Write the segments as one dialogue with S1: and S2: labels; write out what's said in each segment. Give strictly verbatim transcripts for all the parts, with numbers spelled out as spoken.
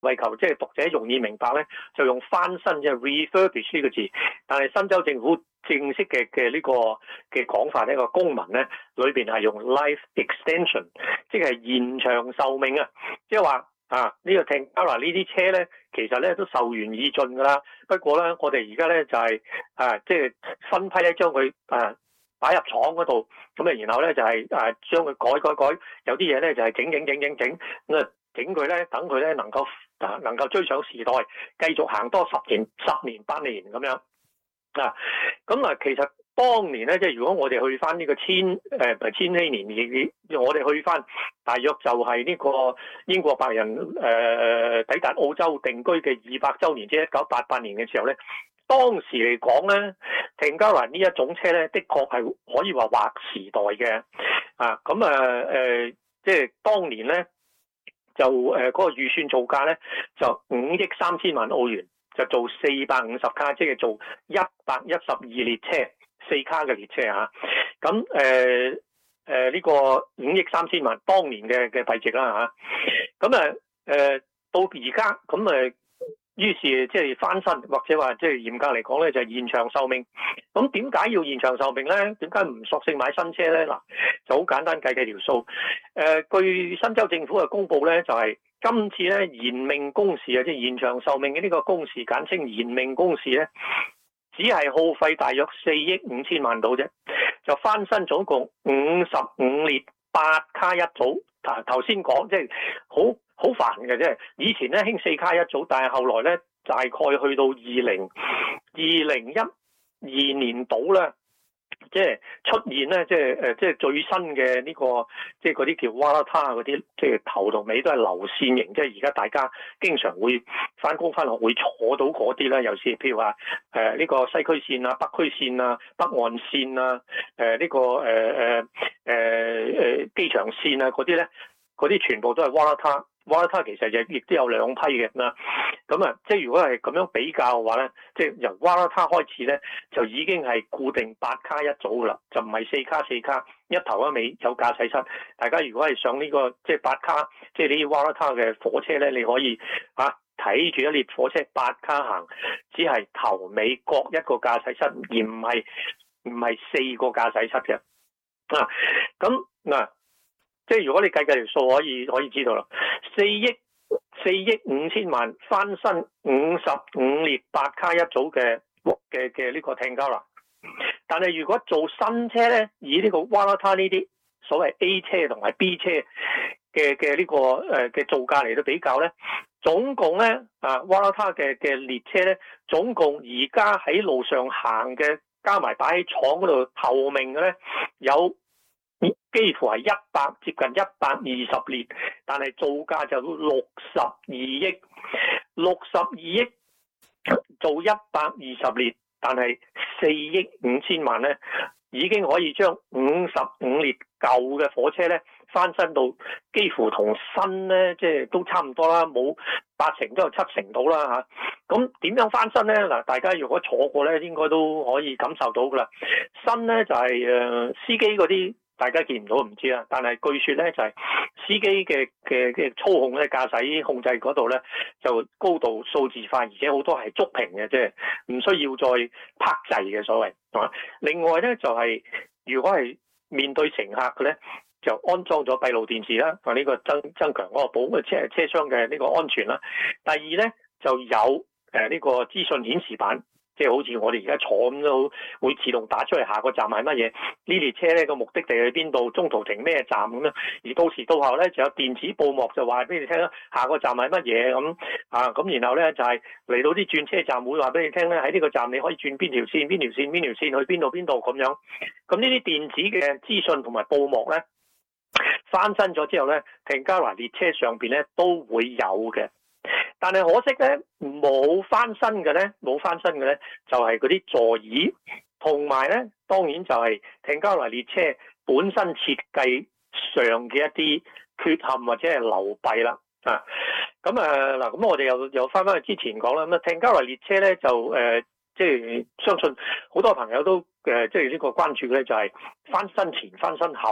S1: 為求即係讀者容易明白咧，就用翻新即係 refurbish 呢個字。但係新州政府正式嘅嘅呢個嘅講法呢個公文咧，裏邊係用 life extension， 即係延長壽命啊！即係話啊，呢個 Tangara 呢啲車咧，其實咧都壽元已盡㗎啦。不過咧，我哋而家咧就係啊，即係分批咧將佢啊擺入廠嗰度，咁啊，然後咧就係誒將佢改改改，有啲嘢咧就係整整整整整咁啊，整佢咧等佢咧能夠啊能夠追上時代，繼續行多十年、十年八年咁樣啊。咁啊，其實當年咧，即係如果我哋去翻呢個千誒唔係千禧年，而我哋去翻大約就係呢個英國白人誒、呃、抵達澳洲定居嘅二百週年，即係一九八八年嘅時候咧。當時嚟講咧 Tangara 呢一種車咧，的確係可以話劃時代嘅啊！咁啊誒，即係當年咧就誒嗰、呃那個預算造價咧就五億三千萬澳元，就做四百五十卡，即係做一百一十二列車，四卡嘅列車嚇。咁誒誒呢個五億三千萬當年嘅嘅幣值啦嚇。咁啊誒到而家咁誒。於是即係翻新，或者話即係嚴格嚟講咧，就係延長壽命。咁點解要延長壽命咧？點解唔索性買新車咧？嗱，就好簡單計計條數。誒、呃，據新州政府嘅公佈咧，就係、是、今次咧延命工事啊，即係延長壽命嘅呢個工事，簡稱延命工事咧，只係耗費大約四億五千萬度啫，就翻新總共五十五列八卡一組。頭頭先講即係好。好煩嘅啫，以前咧興四卡一組，但係後來咧大概去到二零二零一二年度咧，即係出現咧，即係誒，即係最新嘅呢、這個，即係嗰啲叫 Waratah 嗰啲，即係頭同尾都係流線型，即係而家大家經常會翻工翻學會坐到嗰啲啦，尤其是譬如話誒呢個西區線啊、北區線啊、北岸線啊、誒、呃、呢、這個誒誒誒誒機場線啊嗰啲咧，嗰啲全部都係 Waratah。Waratah 其實亦亦都有兩批嘅啦，咁啊，即係如果係咁樣比較嘅話咧，即係由 Waratah 開始咧，就已經係固定八卡一組噶啦，就唔係四卡四卡，一頭一尾有駕駛室。大家如果係上呢、這個即係八卡，即係呢啲 Waratah 嘅火車咧，你可以啊睇住一列火車八卡行，只係頭尾各一個駕駛室，而唔係唔係四個駕駛室嘅啊。咁嗱。啊即係如果你計計條數，可以可以知道啦，四億四億五千萬翻新五十五列八卡一組嘅嘅嘅呢個 Tangara， 但係如果做新車咧，以呢個 Waratah 呢啲所謂 A 車同埋 B 車嘅嘅呢個誒嘅造價嚟到比較咧，總共咧啊 Waratah 嘅嘅列車咧，總共而家喺路上行嘅加埋擺喺廠嗰度壽命嘅咧有。幾乎係一百接近一百二十列，但係造價就六十二億，六十二億做一百二十列，但係四億五千萬咧，已經可以將五十五列舊嘅火車咧翻新到幾乎同新咧，即係都差唔多啦，冇八成都有七成到啦嚇。咁點樣翻新咧？嗱，大家如果坐過咧，應該都可以感受到噶啦。新咧就係誒司機嗰啲。大家見唔到唔知啦，但係據說咧就係、是、司機嘅嘅嘅操控咧駕駛控制嗰度咧就高度數字化，而且好多係觸屏嘅，即係唔需要再拍掣嘅所謂。另外咧就係、是、如果係面對乘客嘅咧，就安裝咗閉路電視啦，同呢個增增強嗰個保嘅車車廂嘅呢個安全啦。第二咧就有誒呢個資訊顯示板。即係好似我哋而家坐咁都會自動打出嚟，下個站係乜嘢？呢列車咧個目的地去邊度？中途停咩站咁樣？而到時到後咧就有電子報幕就話俾你聽啦，下個站係乜嘢咁啊？咁然後咧就係、是、嚟到啲轉車站會話俾你聽咧，喺呢個站你可以轉邊條線、邊條線、邊條線去邊度邊度咁樣。咁呢啲電子嘅資訊同埋報幕咧翻新咗之後咧，Tangara列車上邊咧都會有嘅。但係可惜咧，冇翻新嘅咧，冇翻新嘅咧，就係嗰啲座椅，同埋咧，當然就係 Tangara列車本身設計上嘅一啲缺陷或者係流弊啦啊！咁啊嗱，咁我哋又又翻翻去之前講啦，咁啊 Tangara列車咧就誒，即係相信好多朋友都誒，即係呢個關注嘅咧，就係翻新前、翻新後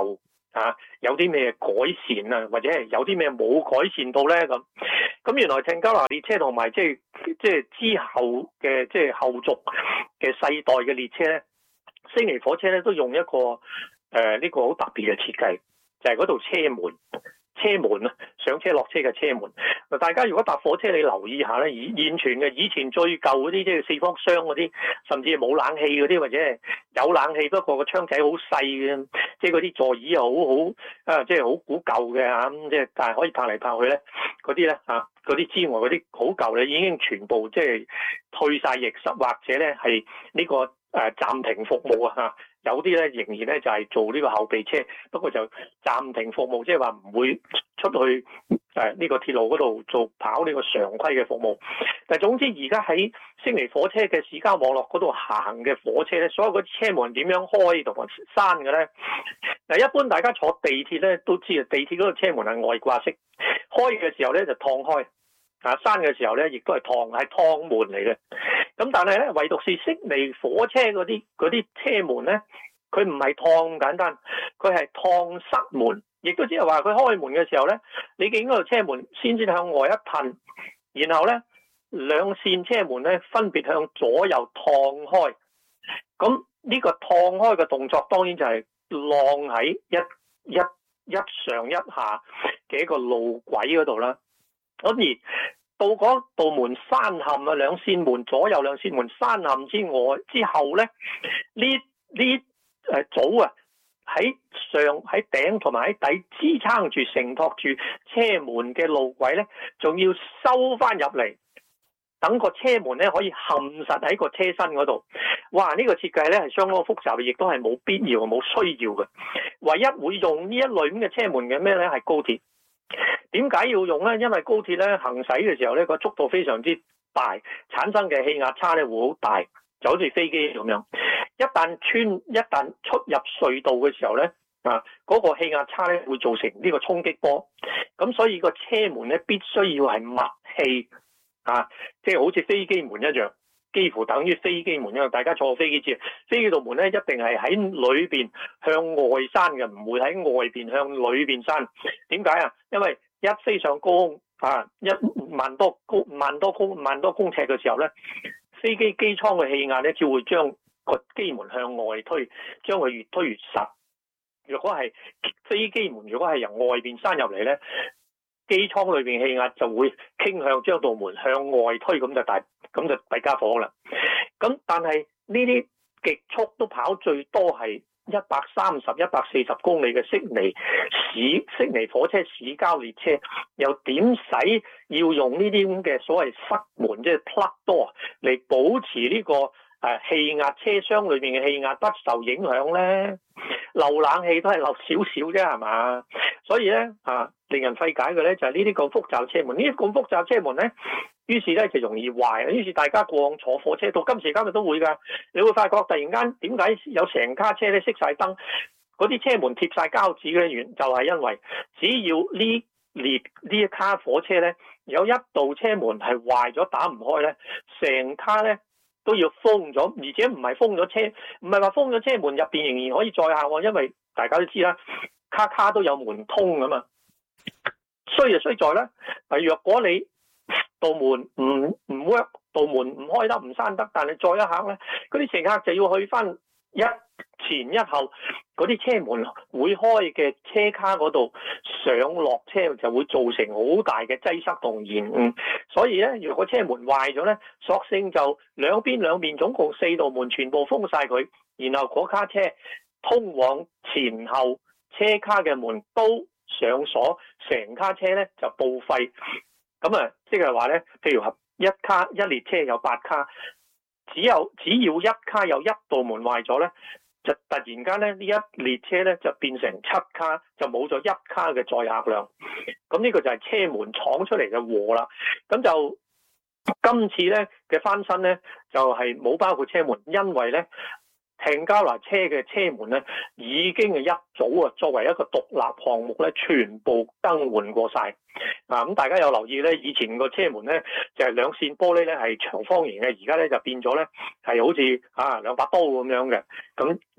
S1: 啊，有啲咩改善啊，或者係有啲咩冇改善到咧咁。咁原來鄭加拿列車同埋即係即係之後嘅即係後續嘅世代嘅列車咧，悉尼火車咧都用一個誒呢、呃這個好特別嘅設計，就係嗰度車門。車門啊，上車落車嘅車門。嗱，大家如果搭火車，你留意下咧，以現存嘅以前最舊嗰啲，即係四方箱嗰啲，甚至係冇冷氣嗰啲，或者係有冷氣不過個窗仔好細嘅，即係嗰啲座椅又好好啊，即係好古舊嘅嚇，咁即係但係可以拍嚟拍去咧，嗰啲咧嚇，嗰啲之外嗰啲好舊咧，已經全部即係退晒役，或者咧係呢個誒暫停服務啊嚇。有啲咧仍然咧就係做呢個後備車，不過就暫停服務，即係話唔會出去誒呢個鐵路嗰度做跑呢個常規嘅服務。但係總之而家喺悉尼火車嘅市交網絡嗰度行嘅火車咧，所有嗰啲車門點樣開同埋閂嘅咧？嗱，一般大家坐地鐵咧都知啊，地鐵嗰個車門係外掛式，開嘅時候咧就燙開，啊閂嘅時候咧亦都係燙，係燙門嚟嘅。咁但係咧，唯獨是悉尼火車嗰啲嗰啲車門咧，佢唔係燙咁簡單，佢係燙塞門，亦都即係話佢開門嘅時候咧，你見嗰度車門先至向外一褪，然後咧兩扇車門咧分別向左右燙開。咁呢個燙開嘅動作當然就係晾喺一一一上一下嘅一個路軌嗰度啦。咁而到嗰道門閂冚啊，兩扇門左右兩扇門閂冚之外之後咧，呢呢誒組啊喺上喺頂同埋喺底支撐住承托住車門嘅路軌咧，仲要收翻入嚟，等個車門咧可以冚實喺個車身嗰度。哇！呢個設計咧係相當複雜嘅，亦都係冇必要冇需要嘅。唯一會用呢一類咁嘅車門嘅咩咧係高鐵。點解要用呢？因為高鐵咧行駛嘅時候咧個速度非常之大，產生嘅氣壓差咧會好大，就好似飛機咁樣。一旦穿一旦出入隧道嘅時候咧，啊嗰個氣壓差咧會造成呢個衝擊波。咁所以個車門咧必須要係密氣啊，即係好似飛機門一樣，幾乎等於飛機門一樣。大家坐過飛機知，飛機道門咧一定係喺裏邊向外閂嘅，唔會喺外邊向裏邊閂。點解啊？因為一飛上高空啊，一萬多高萬多公萬多公尺嘅時候咧，飛機機艙嘅氣壓咧就會將個機門向外推，將佢越推越實。如果係飛機門，如果係由外邊閂入嚟咧，機艙裏邊氣壓就會傾向將道門向外推，咁就大咁就弊家伙啦。咁但係呢啲極速都跑最多係一百三十、一百四十公里嘅悉尼市悉尼火車市交列車，又點使要用呢啲咁嘅所謂塞門，即係 plug door 嚟保持呢個誒氣壓車廂裏面嘅氣壓不受影響咧？漏冷氣都係漏少少啫，係嘛？所以咧啊，令人費解嘅咧就係呢啲咁複雜車門，呢啲咁複雜車門咧，於是咧就容易壞。於是大家過往坐火車到今時今日都會㗎，你會發覺突然間點解有成卡車咧熄晒燈，嗰啲車門貼晒膠紙嘅原因就係因為只要呢列呢一卡火車咧有一道車門係壞咗打唔開咧，成卡咧都要封咗，而且唔係封咗車，唔係話封咗車門入邊仍然可以載客喎，因為大家都知啦，卡卡都有門通㗎嘛。衰就衰在咧，係若果你道門唔唔 work， 道門唔開得唔閂得，但係載一客咧，嗰啲乘客就要去翻一前一後嗰啲車門會開嘅車卡嗰度上落車，就會造成好大嘅擠塞同延誤。所以咧，如果車門壞咗咧，索性就兩邊兩邊總共四道門全部封晒佢，然後嗰卡車通往前後車卡嘅門都上鎖，成卡車咧就報廢。咁啊，即係話咧，譬如一卡一列車有八卡，只有只要一卡有一道門壞咗咧，就突然間咧呢一列車咧就變成七卡，就冇咗一卡嘅載客量。咁呢個就係車門闖出嚟嘅禍啦。咁就今次咧嘅翻新咧就係冇包括車門，因為咧鄭加拿車嘅車門咧已經係一早啊作為一個獨立項目咧全部更換過晒。啊咁大家有留意咧，以前個車門咧就係兩扇玻璃咧係長方形嘅，而家咧就變咗咧係好似啊兩把刀咁樣嘅咁。